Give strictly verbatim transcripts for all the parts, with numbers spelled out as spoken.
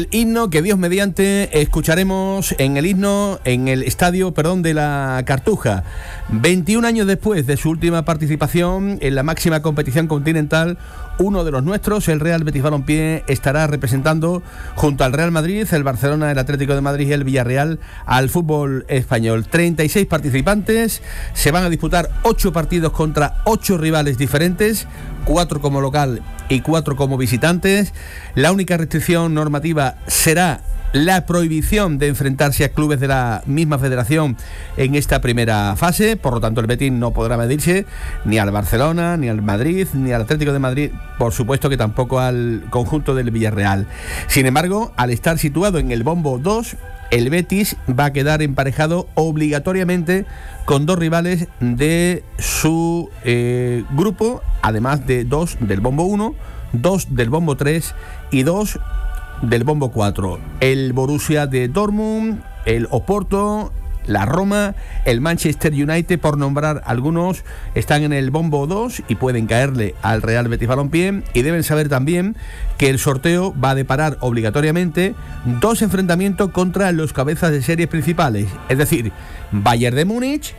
El himno que Dios mediante escucharemos en el himno, en el estadio, perdón, de la Cartuja. veintiún años después de su última participación en la máxima competición continental, uno de los nuestros, el Real Betis Balompié, estará representando junto al Real Madrid, el Barcelona, el Atlético de Madrid y el Villarreal al fútbol español. treinta y seis participantes, se van a disputar ocho partidos contra ocho rivales diferentes, cuatro como local y cuatro como visitantes. La única restricción normativa será la prohibición de enfrentarse a clubes de la misma federación en esta primera fase. Por lo tanto, el Betis no podrá medirse ni al Barcelona, ni al Madrid, ni al Atlético de Madrid, por supuesto que tampoco al conjunto del Villarreal. Sin embargo, al estar situado en el bombo dos, el Betis va a quedar emparejado obligatoriamente con dos rivales de su eh, grupo, además de dos del bombo uno, dos del bombo tres y dos del bombo cuatro. El Borussia de Dortmund, el Oporto, la Roma, el Manchester United, por nombrar algunos, están en el bombo dos y pueden caerle al Real Betis Balompié. Y deben saber también que el sorteo va a deparar obligatoriamente dos enfrentamientos contra los cabezas de series principales, es decir, Bayern de Múnich,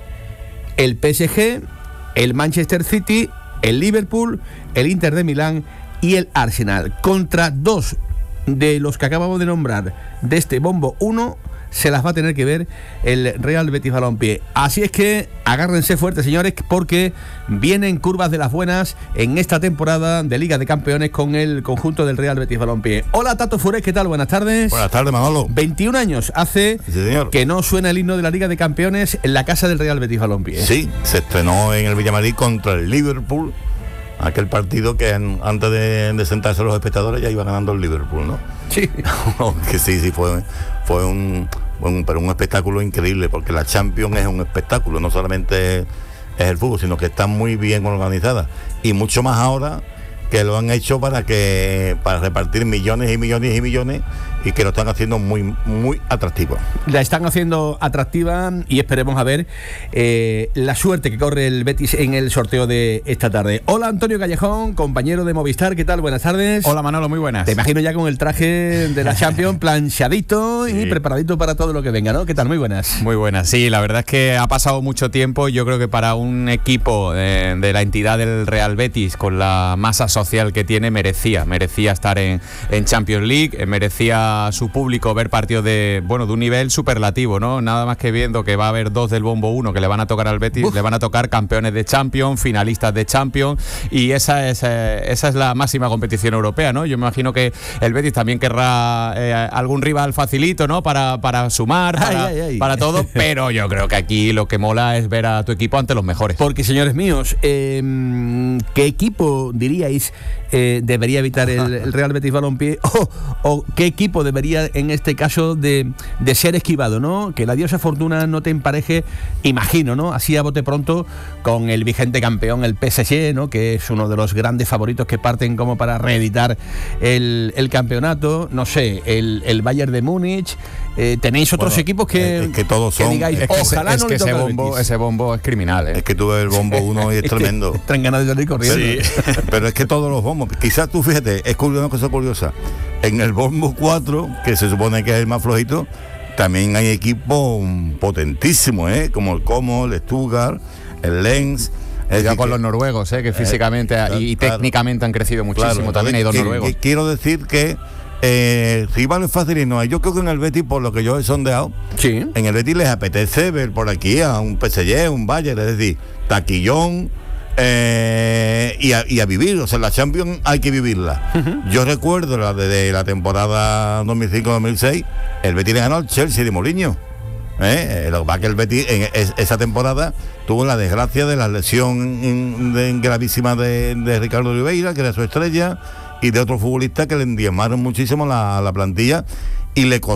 el P S G, el Manchester City, el Liverpool, el Inter de Milán y el Arsenal. Contra dos de los que acabamos de nombrar de este bombo uno se las va a tener que ver el Real Betis Balompié. Así es que agárrense fuerte, señores, porque vienen curvas de las buenas en esta temporada de Liga de Campeones con el conjunto del Real Betis Balompié. Hola, Tato Furés, ¿qué tal? Buenas tardes. Buenas tardes, Manolo. veintiún años hace sí, señor. que no suena el himno de la Liga de Campeones en la casa del Real Betis Balompié. Sí, se estrenó en el Villamarín contra el Liverpool, aquel partido que en, antes de, de sentarse los espectadores ya iba ganando el Liverpool, ¿no? Sí. que sí, sí, fue, fue un, un, pero un espectáculo increíble, porque la Champions es un espectáculo, no solamente es, es el fútbol, sino que está muy bien organizada, y mucho más ahora que lo han hecho para que para repartir millones y millones y millones, y que lo están haciendo muy muy atractivo. La están haciendo atractiva y esperemos a ver eh, la suerte que corre el Betis en el sorteo de esta tarde. Hola, Antonio Callejón, compañero de Movistar, ¿qué tal? Buenas tardes. Hola, Manolo, muy buenas. Te imagino ya con el traje de la Champions planchadito sí. y preparadito para todo lo que venga, ¿no? ¿Qué tal? Muy buenas. Muy buenas, sí, la verdad es que ha pasado mucho tiempo. Yo creo que para un equipo de, de la entidad del Real Betis, con la masa social que tiene, merecía, merecía estar en, en Champions League, merecía su público ver partidos de, bueno, de un nivel superlativo, ¿no? Nada más que viendo que va a haber dos del bombo uno que le van a tocar al Betis, Uf. le van a tocar campeones de Champions, finalistas de Champions, y esa es eh, esa es la máxima competición europea, ¿no? Yo me imagino que el Betis también querrá eh, algún rival facilito, ¿no? Para, para sumar, para, ay, ay, ay. para todo, pero yo creo que aquí lo que mola es ver a tu equipo ante los mejores. Porque, señores míos, eh, ¿qué equipo diríais eh, debería evitar el, el Real Betis Balompié? O, o qué equipo debería, en este caso, de, de ser esquivado, ¿no? Que la diosa Fortuna no te empareje, imagino, ¿no? Así a bote pronto, con el vigente campeón, el P S G, ¿no? Que es uno de los grandes favoritos que parten como para reeditar el, el campeonato. No sé, el, el Bayern de Múnich. Eh, ¿Tenéis otros bueno, equipos que, es que todos son? Que digáis, es que, ojalá es no que le ese bombo, ese bombo es criminal, ¿eh? Es que tú ves el bombo uno y es, es tremendo. Traen ganas de salir corriendo. Sí. Pero es que todos los bombos, quizás tú fíjate, es curioso, una cosa curiosa. En el bombo cuatro, que se supone que es el más flojito, también hay equipos potentísimos, ¿eh? Como el Como, el Stuttgart, el Lens. Ya con que, los noruegos, ¿eh? Que eh, físicamente eh, y, y claro, técnicamente han crecido muchísimo. Claro, también hay dos que, noruegos. Que quiero decir que eh, rivales fáciles no hay. Yo creo que en el Betis, por lo que yo he sondeado, sí. en el Betis les apetece ver por aquí a un P S G, un Bayern, es decir, taquillón. Eh, y, a, y a vivir, o sea, la Champions hay que vivirla. Uh-huh. Yo recuerdo la de, de la temporada dos mil cinco dos mil seis, el Betis le ganó al Chelsea de Mourinho. ¿Eh? Lo que pasa es que el Betis en es, esa temporada tuvo la desgracia de la lesión in, de, gravísima de, de Ricardo Oliveira, que era su estrella, y de otros futbolistas que le endiezmaron muchísimo la, la plantilla y le costó